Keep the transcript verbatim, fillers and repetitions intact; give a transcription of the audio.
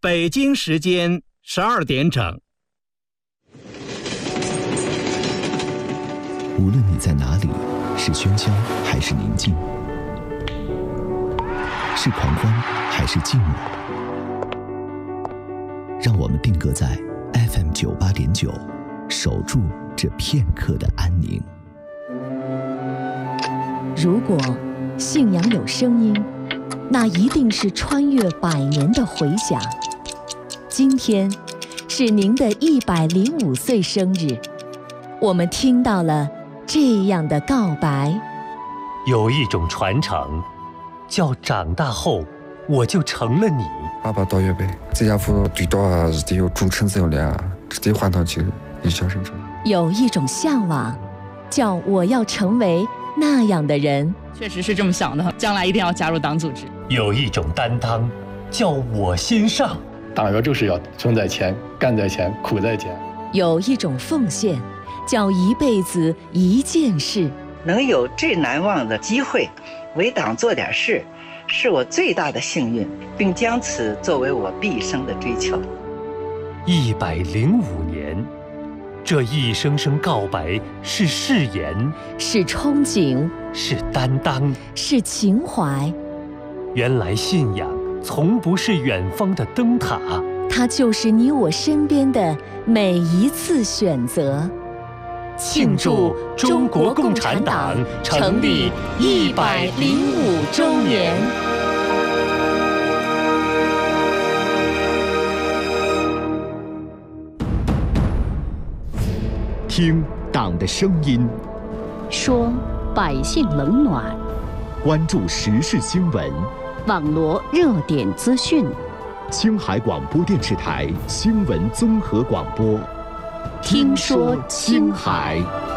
北京时间十二点整。 无论你在哪里，是喧嚣还是宁静，是狂欢还是寂寞，让我们定格在 F M 九八点九，守住这片刻的安宁。 如果信仰有声音，那一定是穿越百年的回响。今天是您的一百零五岁生日，我们听到了这样的告白。 有一种传承，叫长大后我就成了你。 爸爸到月呗，这家伙最多啊是得有主城这样的，直接换到去一小生成。 有一种向往，叫我要成为那样的人。 确实是这么想的，将来一定要加入党组织。 有一种担当，叫我先上。 党员就是要争在前，干在前，苦在前。 有一种奉献，叫一辈子一件事。 能有最难忘的机会，为党做点事，是我最大的幸运，并将此作为我毕生的追求。 一百零五年，这一声声告白是誓言， 是憧憬， 是担当， 是情怀。 原来信仰从不是远方的灯塔， 它就是你我身边的每一次选择。 庆祝中国共产党成立一百零五周年。 听党的声音， 说百姓冷暖， 关注时事新闻， 网罗热点资讯。 青海广播电视台新闻综合广播，听说青海。